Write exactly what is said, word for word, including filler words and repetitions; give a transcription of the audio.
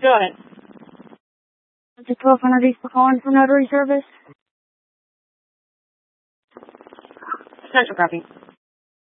go ahead. It's a twelve hundred East Pecan for notary service. Central copy.